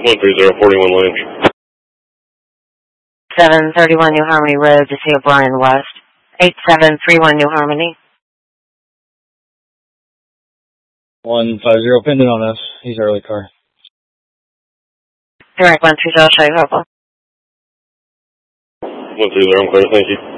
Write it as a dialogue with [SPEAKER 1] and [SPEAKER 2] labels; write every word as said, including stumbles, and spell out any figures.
[SPEAKER 1] one three zero, forty-one Lynch.
[SPEAKER 2] seven thirty-one New Harmony Road to see O'Brien West. eight seven three one New Harmony.
[SPEAKER 3] one five zero, pending on us. He's early car.
[SPEAKER 2] Direct one three zero, show you Hopewell.
[SPEAKER 1] one three zero, I'm clear, thank you.